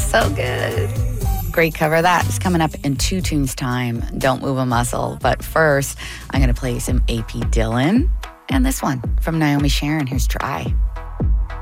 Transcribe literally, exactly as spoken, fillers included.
so good. Great cover. That is coming up in two tunes time. Don't move a muscle. But first, I'm going to play some A P Dylan and this one from Naomi Sharon. Here's Try.